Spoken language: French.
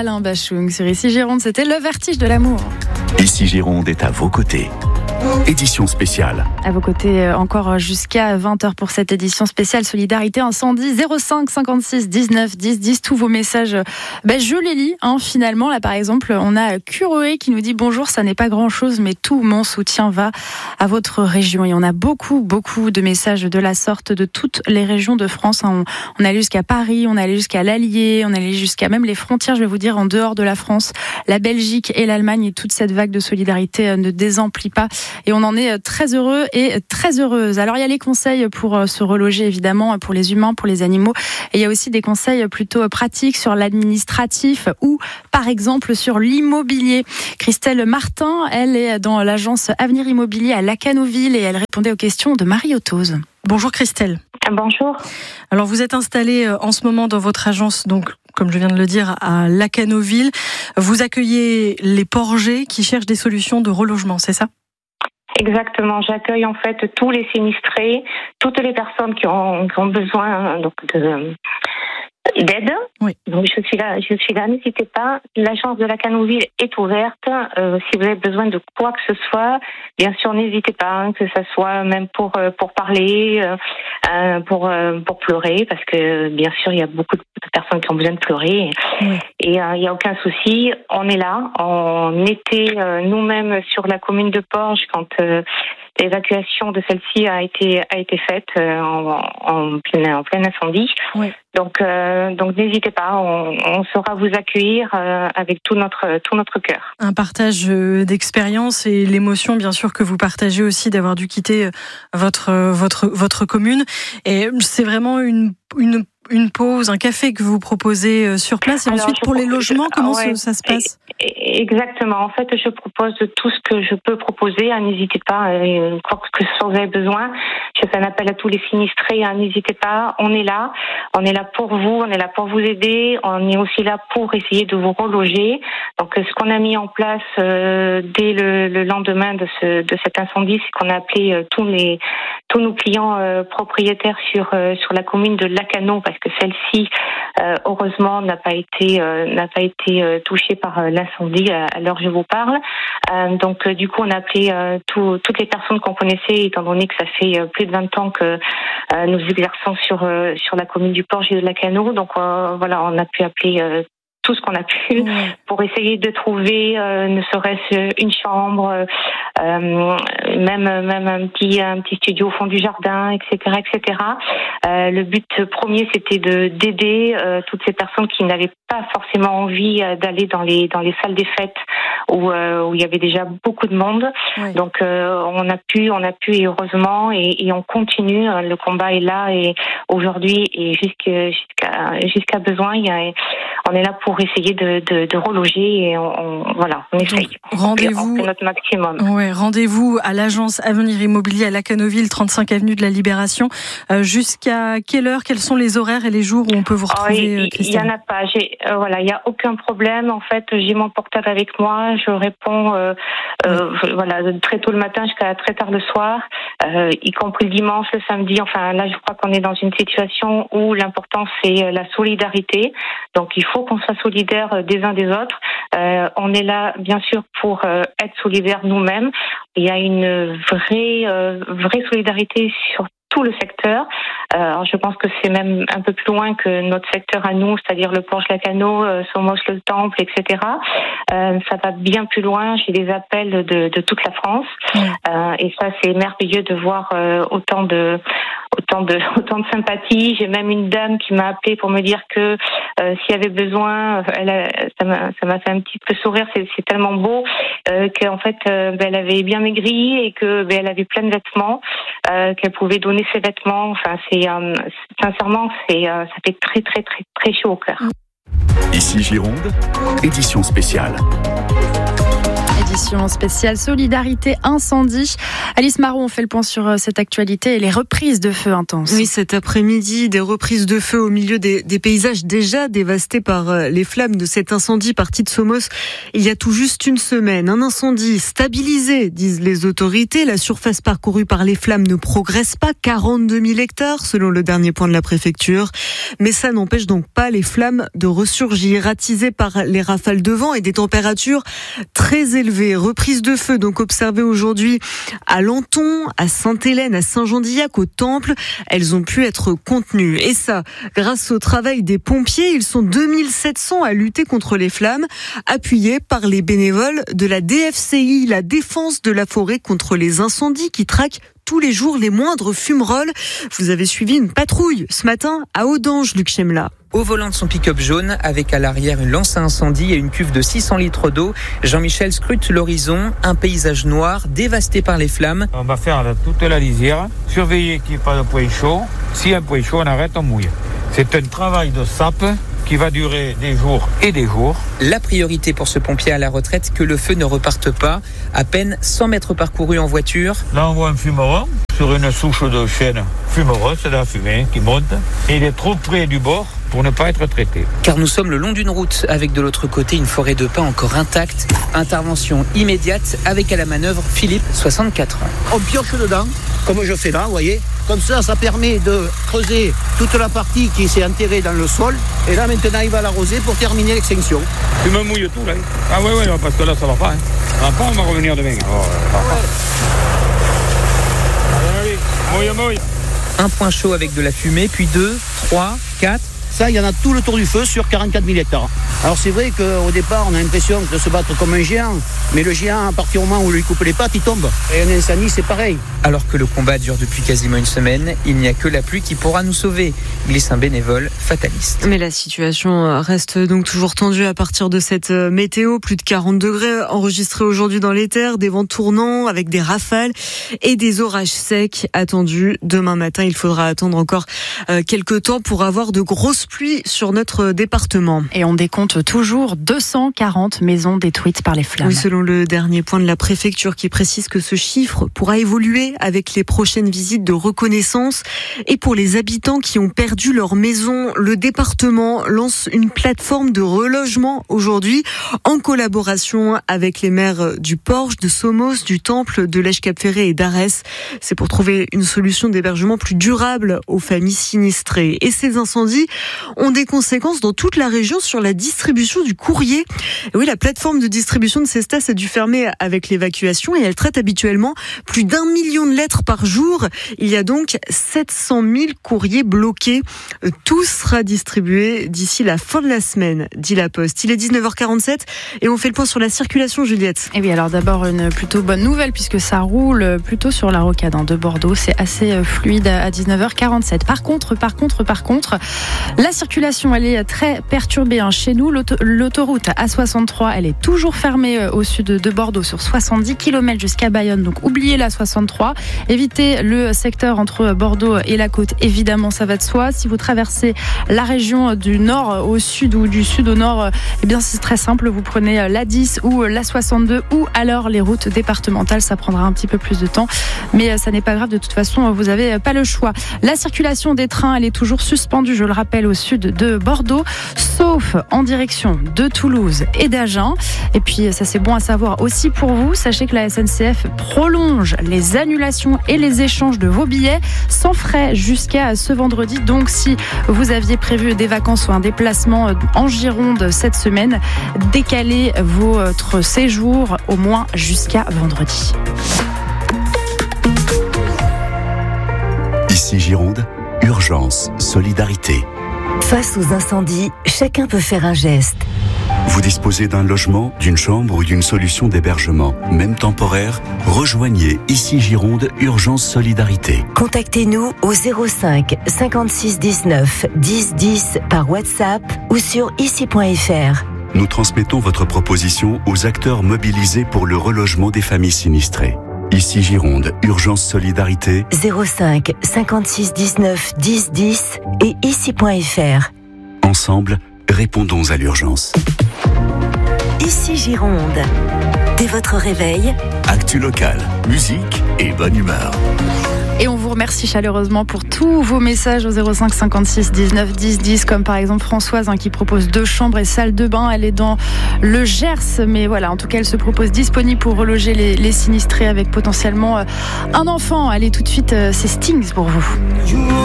Alain Bachung sur Ici Gironde, c'était Le Vertige de l'amour. Ici Gironde est à vos côtés. Édition spéciale. À vos côtés encore jusqu'à 20h pour cette édition spéciale Solidarité Incendie. 05 56 19 10 10. Tous vos messages, je les lis. Finalement, là par exemple, on a Curoé qui nous dit bonjour, ça n'est pas grand chose, mais tout mon soutien va à votre région. Et on a beaucoup de messages de la sorte de toutes les régions de France. On allait jusqu'à Paris, on allait jusqu'à l'Allier, on allait jusqu'à même les frontières, je vais vous dire, en dehors de la France, la Belgique et l'Allemagne. Et toute cette vague de solidarité ne désemplit pas. Et on en est très heureux et très heureuse. Alors il y a les conseils pour se reloger évidemment, pour les humains, pour les animaux. Et il y a aussi des conseils plutôt pratiques sur l'administratif ou par exemple sur l'immobilier. Christelle Martin, elle est dans l'agence Avenir Immobilier à Lacanoville et elle répondait aux questions de Marie Otose. Bonjour Christelle. Bonjour. Alors vous êtes installée en ce moment dans votre agence, donc comme je viens de le dire, à Lacanoville. Vous accueillez les Porgers qui cherchent des solutions de relogement, c'est ça ? Exactement, j'accueille en fait tous les sinistrés, toutes les personnes qui ont besoin d'aide. Oui. Donc je suis là, n'hésitez pas. L'agence de Lacanoville est ouverte. Si vous avez besoin de quoi que ce soit, bien sûr n'hésitez pas, que ça soit même pour parler, pour pleurer, parce que bien sûr il y a beaucoup de personnes qui ont besoin de pleurer. Oui. Et il y a aucun souci, on est là. On était nous-mêmes sur la commune de Porges quand l'évacuation de celle-ci a été faite en plein incendie. Oui. Donc n'hésitez pas, on saura vous accueillir avec tout notre cœur. Un partage d'expérience et l'émotion bien sûr que vous partagez aussi d'avoir dû quitter votre commune. Et c'est vraiment une pause, un café que vous proposez sur place. Et ensuite, pour les logements, comment ça se passe ? Exactement. En fait, je propose tout ce que je peux proposer. N'hésitez pas, quoi que ce soit vous avez besoin. Je fais un appel à tous les sinistrés. N'hésitez pas. On est là pour vous. On est là pour vous aider. On est aussi là pour essayer de vous reloger. Donc, ce qu'on a mis en place dès le lendemain de cet incendie, c'est qu'on a appelé tous nos clients propriétaires sur la commune de Lacanau, parce que celle-ci, heureusement, n'a pas été touchée par l'incendie à l'heure où je vous parle. Donc, du coup, on a appelé toutes les personnes qu'on connaissait, étant donné que ça fait plus de 20 ans que nous exerçons sur la commune du Porge et de Lacanau. Donc, voilà, on a pu appeler tout ce qu'on a pu pour essayer de trouver ne serait-ce une chambre, même un petit studio au fond du jardin, etc. Le but premier, c'était d'aider toutes ces personnes qui n'avaient pas forcément envie d'aller dans les salles des fêtes où il y avait déjà beaucoup de monde. Oui. Donc on a pu et heureusement et on continue. Le combat est là et aujourd'hui et jusqu'à besoin, on est là pour essayer de reloger et on essaye. Rendez-vous, on fait notre maximum. Ouais, rendez-vous à l'agence Avenir Immobilier à Lacanoville, 35 avenue de la Libération. Jusqu'à quelle heure, quels sont les horaires et les jours où on peut vous retrouver, Christelle ? Il y en a pas. Il y a aucun problème. En fait, j'ai mon portable avec moi. Je réponds très tôt le matin jusqu'à très tard le soir, y compris le dimanche, le samedi. Enfin, là, je crois qu'on est dans une situation où l'important c'est la solidarité. Donc, il faut qu'on soit solidaires des uns des autres. On est là, bien sûr, pour être solidaires nous-mêmes. Il y a une vraie solidarité sur tout le secteur. Alors je pense que c'est même un peu plus loin que notre secteur à nous, c'est-à-dire le Porge-Lacanau, Somos-le-Temple, etc. Ça va bien plus loin. J'ai des appels de toute la France. Et ça, c'est merveilleux de voir autant de sympathie. J'ai même une dame qui m'a appelée pour me dire que s'il y avait besoin, ça m'a fait un petit peu sourire. C'est tellement beau qu'en fait, elle avait bien maigri et que elle avait plein de vêtements, qu'elle pouvait donner ses vêtements. Enfin, sincèrement, ça fait très très très très chaud au cœur. Ici Gironde, édition spéciale. édition spéciale Solidarité Incendie. Alice Marot, on fait le point sur cette actualité et les reprises de feu intenses. Oui, cet après-midi, des reprises de feu au milieu des paysages déjà dévastés par les flammes de cet incendie parti de Somos il y a tout juste une semaine. Un incendie stabilisé, disent les autorités. La surface parcourue par les flammes ne progresse pas, 42 000 hectares selon le dernier point de la préfecture. Mais ça n'empêche donc pas les flammes de ressurgir, attisées par les rafales de vent et des températures très élevées. Reprise de feu donc observée aujourd'hui à Lanton, à Sainte-Hélène, à Saint-Jean-d'Illac, au Temple. Elles ont pu être contenues. Et ça, grâce au travail des pompiers, ils sont 2700 à lutter contre les flammes, appuyés par les bénévoles de la DFCI, la défense de la forêt contre les incendies qui traquent tous les jours les moindres fumerolles. Vous avez suivi une patrouille ce matin à Audange, Luc Chemla. Au volant de son pick-up jaune, avec à l'arrière une lance à incendie et une cuve de 600 litres d'eau, Jean-Michel scrute l'horizon, un paysage noir dévasté par les flammes. On va faire toute la lisière, surveiller qu'il n'y ait pas de point chaud. S'il y a un point chaud, on arrête, on mouille. C'est un travail de sape qui va durer des jours et des jours. La priorité pour ce pompier à la retraite, que le feu ne reparte pas. À peine 100 mètres parcourus en voiture. Là, on voit un fumeron sur une souche de chêne. Fumeron, c'est de la fumée qui monte. Et il est trop près du bord pour ne pas être traité. Car nous sommes le long d'une route, avec de l'autre côté une forêt de pins encore intacte. Intervention immédiate avec à la manœuvre Philippe, 64 ans. On pioche dedans, comme je fais là, vous voyez. Comme ça permet de creuser toute la partie qui s'est enterrée dans le sol. Et là, maintenant, il va l'arroser pour terminer l'extinction. Tu me mouilles tout, là. Ah ouais, parce que là, ça va pas. Ça va pas, on va revenir demain. Allez, mouille. Un point chaud avec de la fumée, puis 2, 3, 4... Ça, il y en a tout le tour du feu sur 44 000 hectares. Alors c'est vrai qu'au départ, on a l'impression de se battre comme un géant. Mais le géant, à partir du moment où on lui coupe les pattes, il tombe. Et un incendie, c'est pareil. Alors que le combat dure depuis quasiment une semaine, il n'y a que la pluie qui pourra nous sauver, glisse un bénévole fataliste. Mais la situation reste donc toujours tendue à partir de cette météo. Plus de 40 degrés enregistrés aujourd'hui dans les terres, des vents tournants avec des rafales et des orages secs attendus. Demain matin, il faudra attendre encore quelques temps pour avoir de grosses pluie sur notre département. Et on décompte toujours 240 maisons détruites par les flammes. Oui, selon le dernier point de la préfecture qui précise que ce chiffre pourra évoluer avec les prochaines visites de reconnaissance. Et pour les habitants qui ont perdu leur maison, le département lance une plateforme de relogement aujourd'hui en collaboration avec les maires du Porge, de Somos, du Temple, de Lèche-Cap-Ferré et d'Arès. C'est pour trouver une solution d'hébergement plus durable aux familles sinistrées. Et ces incendies ont des conséquences dans toute la région sur la distribution du courrier. Et oui, la plateforme de distribution de Cestas a dû fermer avec l'évacuation et elle traite habituellement plus d'1 million de lettres par jour. Il y a donc 700 000 courriers bloqués. Tout sera distribué d'ici la fin de la semaine, dit la Poste. Il est 19h47 et on fait le point sur la circulation, Juliette. Et oui, alors d'abord une plutôt bonne nouvelle puisque ça roule plutôt sur la rocade de Bordeaux. C'est assez fluide à 19h47. Par contre, la circulation, elle est très perturbée chez nous. L'autoroute A63, elle est toujours fermée au sud de Bordeaux sur 70 km jusqu'à Bayonne. Donc oubliez la 63. Évitez le secteur entre Bordeaux et la côte. Évidemment, ça va de soi. Si vous traversez la région du nord au sud ou du sud au nord, eh bien c'est très simple. Vous prenez la 10 ou la 62 ou alors les routes départementales. Ça prendra un petit peu plus de temps, mais ça n'est pas grave. De toute façon, vous n'avez pas le choix. La circulation des trains, elle est toujours suspendue, je le rappelle, au sud de Bordeaux, sauf en direction de Toulouse et d'Agen. Et puis, ça c'est bon à savoir aussi pour vous. Sachez que la SNCF prolonge les annulations et les échanges de vos billets sans frais jusqu'à ce vendredi. Donc, si vous aviez prévu des vacances ou un déplacement en Gironde cette semaine, décalez votre séjour au moins jusqu'à vendredi. Ici Gironde, urgence, solidarité. Face aux incendies, chacun peut faire un geste. Vous disposez d'un logement, d'une chambre ou d'une solution d'hébergement, même temporaire, rejoignez Ici Gironde, urgence, solidarité. Contactez-nous au 05 56 19 10 10 par WhatsApp ou sur ici.fr. Nous transmettons votre proposition aux acteurs mobilisés pour le relogement des familles sinistrées. Ici Gironde, urgence solidarité 05 56 19 10 10 et ici.fr. Ensemble, répondons à l'urgence. Ici Gironde. Dès votre réveil, Actu local, musique et bonne humeur. Et on vous remercie chaleureusement pour tous vos messages au 05 56 19 10 10, comme par exemple Françoise qui propose 2 chambres et salle de bain. Elle est dans le Gers, mais voilà, en tout cas elle se propose disponible pour reloger les sinistrés avec potentiellement un enfant. Allez, tout de suite, c'est Stings pour vous.